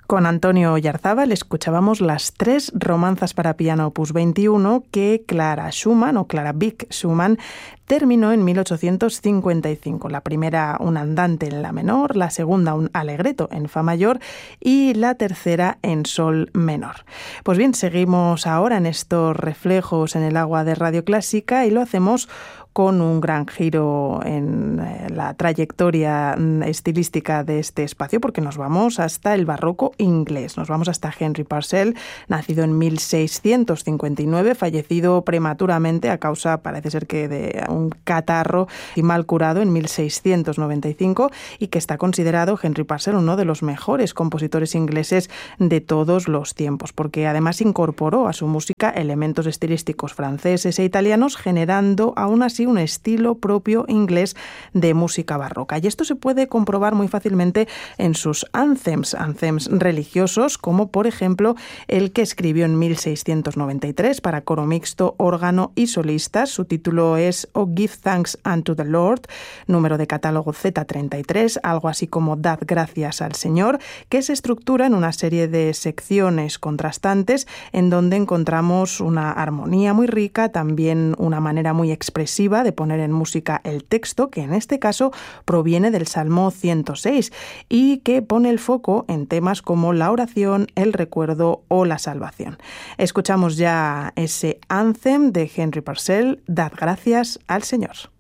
Con Antonio Oyarzábal escuchábamos las 3 romanzas para piano opus 21 que Clara Wieck Schumann terminó en 1855. La primera un andante en la menor, la segunda un allegretto en fa mayor y la tercera en sol menor. Pues bien, seguimos ahora en estos reflejos en el agua de Radio Clásica y lo hacemos con un gran giro en la trayectoria estilística de este espacio, porque nos vamos hasta el barroco inglés. Nos vamos hasta Henry Purcell, nacido en 1659, fallecido prematuramente a causa, parece ser que de un catarro y mal curado en 1695, y que está considerado Henry Purcell uno de los mejores compositores ingleses de todos los tiempos, porque además incorporó a su música elementos estilísticos franceses e italianos, generando aún así un estilo propio inglés de música barroca. Y esto se puede comprobar muy fácilmente en sus anthems religiosos, como por ejemplo el que escribió en 1693 para coro mixto, órgano y solistas. Su título es "Oh, Give Thanks unto the Lord", número de catálogo Z33, algo así como "Dad gracias al Señor", que se estructura en una serie de secciones contrastantes en donde encontramos una armonía muy rica, también una manera muy expresiva de poner en música el texto, que en este caso proviene del Salmo 106 y que pone el foco en temas como la oración, el recuerdo o la salvación. Escuchamos ya ese anthem de Henry Purcell, "Dad gracias al Señor".